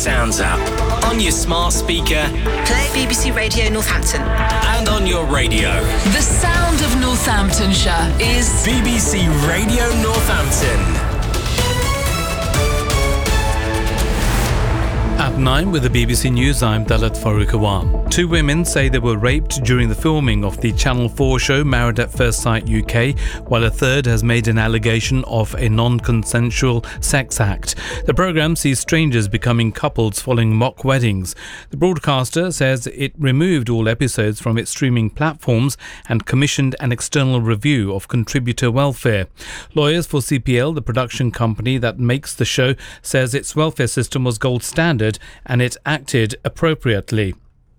Sounds app, on your smart speaker, play BBC Radio Northampton, and on your radio. The sound of Northamptonshire is BBC Radio Northampton. At 9 with the BBC News, I'm Dalit Farooq. 2 women say they were raped during the filming of the Channel 4 show Married at First Sight UK, while a third has made an allegation of a non-consensual sex act. The programme sees strangers becoming couples following mock weddings. The broadcaster says it removed all episodes from its streaming platforms and commissioned an external review of contributor welfare. Lawyers for CPL, the production company that makes the show, says its welfare system was gold standard and it acted appropriately.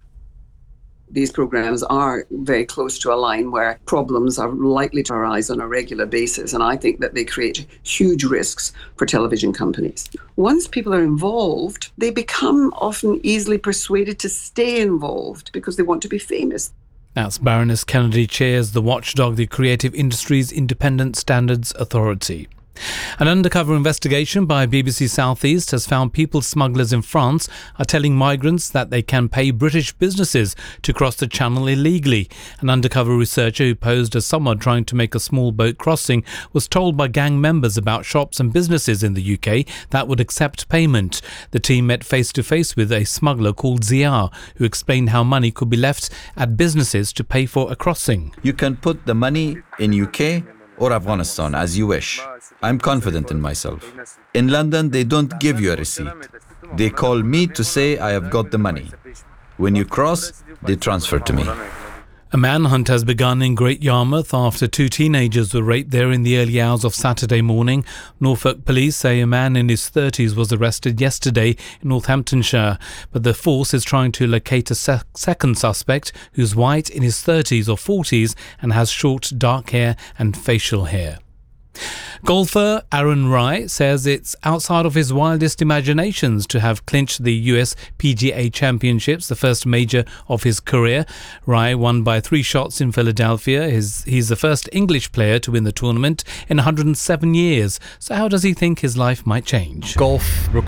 These programs are very close to a line where problems are likely to arise on a regular basis, and I think that they create huge risks for television companies. Once people are involved, they become often easily persuaded to stay involved because they want to be famous. That's Baroness Kennedy chairs the watchdog, the Creative Industries Independent Standards Authority. An undercover investigation by BBC South East has found people smugglers in France are telling migrants that they can pay British businesses to cross the channel illegally. An undercover researcher who posed as someone trying to make a small boat crossing was told by gang members about shops and businesses in the UK that would accept payment. The team met face-to-face with a smuggler called Zia, who explained how money could be left at businesses to pay for a crossing. You can put the money in UK or Afghanistan as you wish. I'm confident in myself. In London, they don't give you a receipt. They call me to say I have got the money. When you cross, they transfer to me. A manhunt has begun in Great Yarmouth after 2 teenagers were raped there in the early hours of Saturday morning. Norfolk police say a man in his 30s was arrested yesterday in Northamptonshire, but the force is trying to locate a second suspect who's white, in his 30s or 40s, and has short dark hair and facial hair. Golfer Aaron Rai says it's outside of his wildest imaginations to have clinched the US PGA Championships, the first major of his career. Rai won by 3 shots in Philadelphia. He's the first English player to win the tournament in 107 years. So how does he think his life might change? Golf